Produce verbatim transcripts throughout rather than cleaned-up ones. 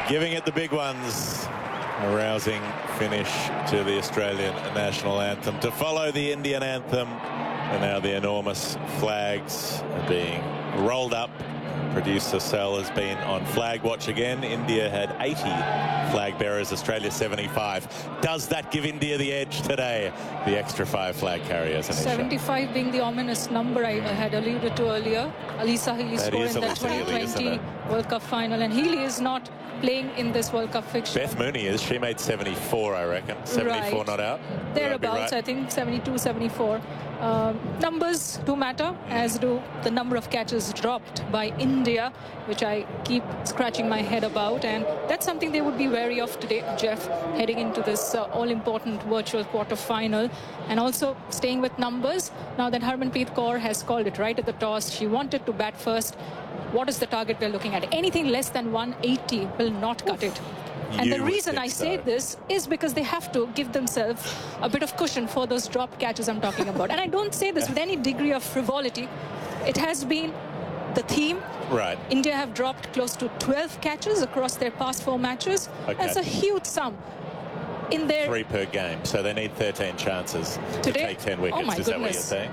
giving it the big ones. A rousing finish to the Australian national anthem. To follow the Indian anthem, and now the enormous flags are being rolled up. Producer Sal has been on flag watch again. India had eighty flag bearers, Australia seventy-five. Does that give India the edge today? The extra five flag carriers. Anisha. seventy-five being the ominous number I, I had alluded to earlier. Alisa Healy scored in the twenty twenty World Cup final, and Healy is not playing in this World Cup fixture. Beth Mooney is. She made seventy-four, I reckon. seventy-four right. not out. Thereabouts, right? I think seventy-two, seventy-four. Uh, numbers do matter, as do the number of catches dropped by India, which I keep scratching my head about. And that's something they would be wary of today, Jeff, heading into this uh, all-important virtual quarter-final. And also staying with numbers, now that Harmanpreet Kaur has called it right at the toss, she wanted to bat first. What is the target we're looking at? Anything less than one eighty will not cut it. And You the reason I say so. this is because they have to give themselves a bit of cushion for those drop catches I'm talking about. And I don't say this with any degree of frivolity. It has been the theme. Right. India have dropped close to twelve catches across their past four matches. Okay. That's a huge sum. In their Three per game, so they need thirteen chances today? to take ten wickets. Oh my is goodness. that what you're saying?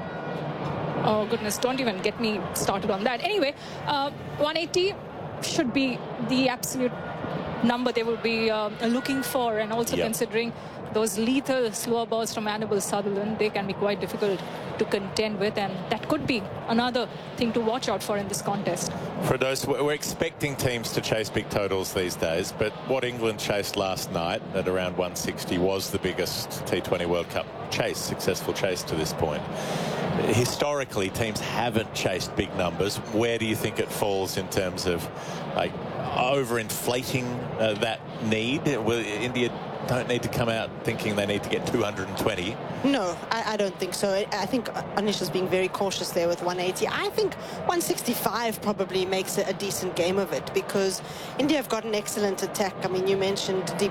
Oh, goodness, don't even get me started on that. Anyway, uh, one eighty should be the absolute number they will be uh, looking for, and also yep. considering those lethal slower balls from Annabel Sutherland, they can be quite difficult to contend with, and that could be another thing to watch out for in this contest. Fredos, we're expecting teams to chase big totals these days, but what England chased last night at around one sixty was the biggest T twenty World Cup chase, successful chase to this point. Historically, teams haven't chased big numbers. Where do you think it falls in terms of like overinflating uh, that need? Will India don't need to come out thinking they need to get two hundred twenty? No, I, I don't think so. I think Anisha's being very cautious there with one eighty. I think one sixty-five probably makes a, a decent game of it, because India have got an excellent attack. I mean, you mentioned Deep